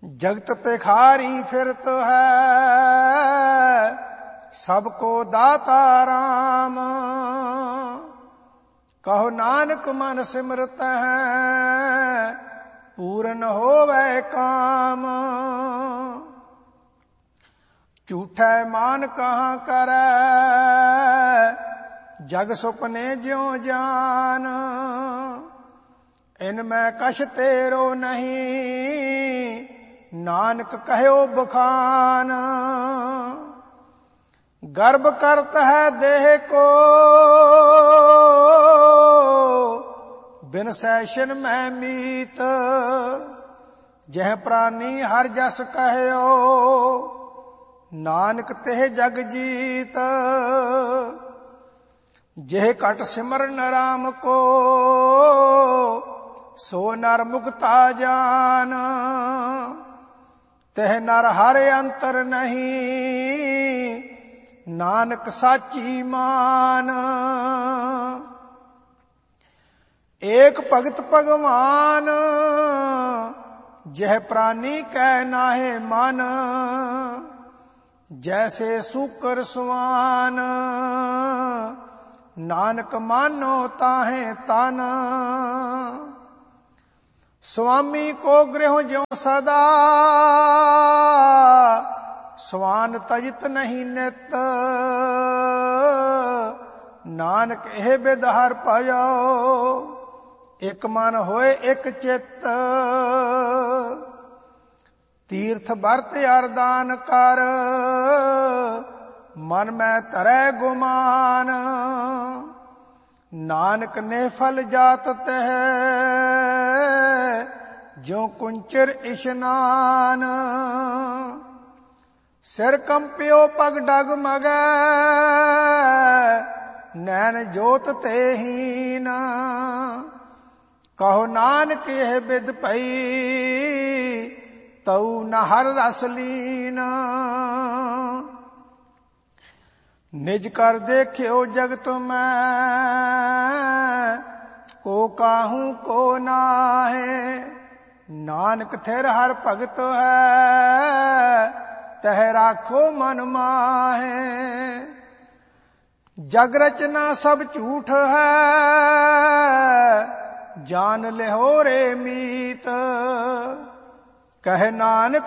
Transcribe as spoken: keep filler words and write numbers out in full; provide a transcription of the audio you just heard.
जगत भिखारी फिरत है, सबको दाता राम। कहो नानक मन सिमरत है, पूरन होवे काम। झूठे मान कहाँ करे, जग सुपने ज्यों जान। इनमें कछ तेरो नहीं, नानक कहो बखान। गर्भ करत है देह को, बिन सैशन में मीत। जह प्राणी हर जस कहो, नानक तेह जग जीत। जेह कट सिमरन राम को, सो नर मुक्ता जान। तेह नर हर अंतर नहीं, नानक साची मान। एक भगत भगवान, जह प्राणी कै नाहे मन। जैसे सूकर सुआन, नानक मानो ताहे तन। स्वामी को गृह ज्यों सदा, स्वान तजित नहीं नित। नानक एह बिदहर पायो, एक मन होए एक चित। तीर्थ बरत अरदान कर, मन में तरै गुमान। नानक ने फल जात तह, ज्यों कुंचर इशनान। सिर कंपियो पग डगमगै, नैन जोत तेहीन। कहो नानक यह बिद पई, तऊ न हर रस लीन। निज कर देखियो जगत में, को काहू को नाहे। नानक थिर हर भगत है, तह राखो मन माहे। जग रचना सब झूठ है, जान लिहो रे मीत। कह नानक